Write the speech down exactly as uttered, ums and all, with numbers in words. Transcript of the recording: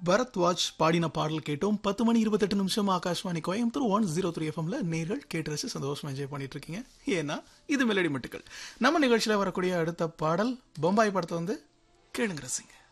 பரத்வாஜ் பாடின பாடல் கேட்டோம். பத்து மணி இருபத்தெட்டு நிமிஷம் Akashvani Coimbatore one zero three எஃப்எம்ல நேர்கள் கேட்டு ரசி சந்தோஷமா என்ஜாய் பண்ணிட்டு இருக்கீங்க. ஏன்னா இது மெலடி மட்டுக்கள். நம்ம நிகழ்ச்சியில் வரக்கூடிய அடுத்த பாடல் பொம்பாய் படத்தை வந்து கேளுங்க ரசிங்க.